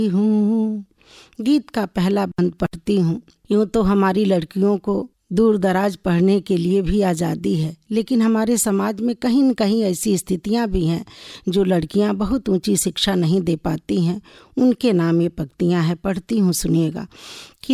हूँ। गीत का पहला बंद पढ़ती हूँ। यूँ तो हमारी लड़कियों को दूर दराज पढ़ने के लिए भी आज़ादी है, लेकिन हमारे समाज में कहीं न कहीं ऐसी स्थितियाँ भी हैं जो लड़कियाँ बहुत ऊंची शिक्षा नहीं दे पाती हैं। उनके नाम ये पंक्तियाँ हैं, पढ़ती हूँ, सुनिएगा कि